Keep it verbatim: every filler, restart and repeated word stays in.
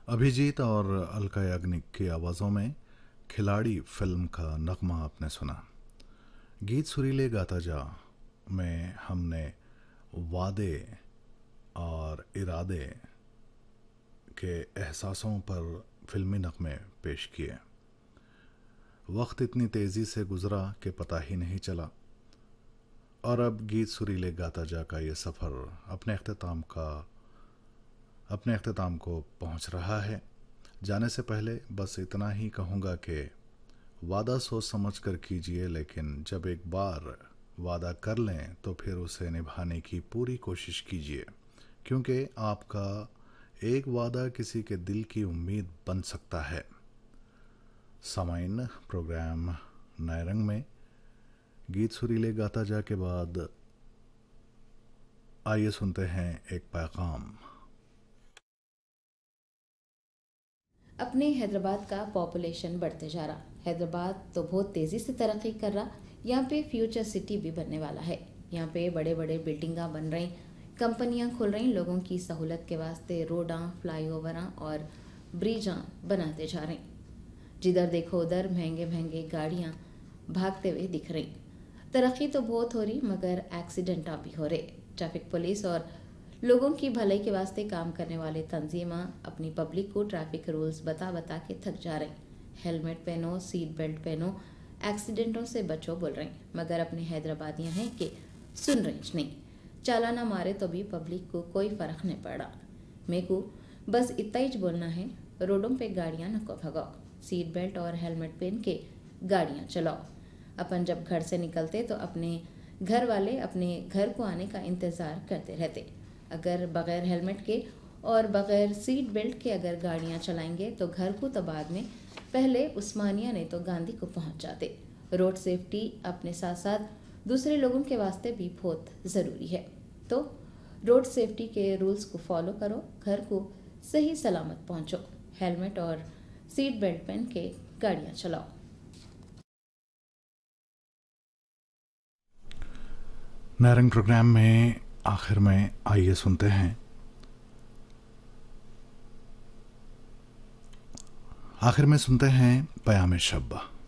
अभिजीत और अलका याग्निक की आवाज़ों में खिलाड़ी फिल्म का नगमा आपने सुना। गीत सुरीले गाता जा में हमने वादे और इरादे के एहसासों पर फिल्मी नगमे पेश किए। वक्त इतनी तेज़ी से गुज़रा कि पता ही नहीं चला, और अब गीत सुरीले गाता जा का ये सफ़र अपने अख्ताम का अपने अख्ताम को पहुंच रहा है। जाने से पहले बस इतना ही कहूँगा कि वादा सोच समझ कर कीजिए, लेकिन जब एक बार वादा कर लें तो फिर उसे निभाने की पूरी कोशिश कीजिए, क्योंकि आपका एक वादा किसी के दिल की उम्मीद बन सकता है। सामाइन, प्रोग्राम नए रंग में गीत सुरीले गाता जा के बाद आइए सुनते हैं एक पैगाम। अपने हैदराबाद का पॉपुलेशन बढ़ते जा रहा। हैदराबाद तो बहुत तेज़ी से तरक्की कर रहा। यहाँ पे फ्यूचर सिटी भी बनने वाला है। यहाँ पे बड़े बड़े बिल्डिंगा बन रही, कंपनियाँ खुल रही, लोगों की सहूलत के वास्ते रोडां, फ्लाईओवरां और ब्रिजां बनाते जा रहे। जिधर देखो उधर महंगे महंगे गाड़ियाँ भागते हुए दिख रही। तरक्की तो बहुत हो रही, मगर एक्सीडेंट भी हो रहे। ट्रैफिक पुलिस और लोगों की भलाई के वास्ते काम करने वाले तंजीमां अपनी पब्लिक को ट्रैफिक रूल्स बता बता के थक जा रहे। हेलमेट पहनो, सीट बेल्ट पहनो, एक्सीडेंटों से बचो बोल रहे, मगर अपने हैदराबादियां हैं कि सुन रही नहीं। चालाना मारे तो भी पब्लिक को कोई फर्क नहीं पड़ा। मेरे को बस इतना ही बोलना है, रोडों पे गाड़ियां नको भगाओ, सीट बेल्ट और हेलमेट पहन के गाड़ियां चलाओ। अपन जब घर से निकलते तो अपने घर वाले अपने घर को आने का इंतज़ार करते रहते। अगर बग़ैर हेलमेट के और बग़ैर सीट बेल्ट के अगर गाड़ियां चलाएंगे तो घर को तो बाद में, पहले उस्मानिया नहीं तो गांधी को पहुंच जाते। रोड सेफ्टी अपने साथ साथ दूसरे लोगों के वास्ते भी बहुत ज़रूरी है। तो रोड सेफ्टी के रूल्स को फॉलो करो, घर को सही सलामत पहुंचो, हेलमेट और सीट बेल्ट पहन के गाड़ियां चलाओ। नारंग प्रोग्राम में आखिर में आइए सुनते हैं आखिर में सुनते हैं पयामे शब।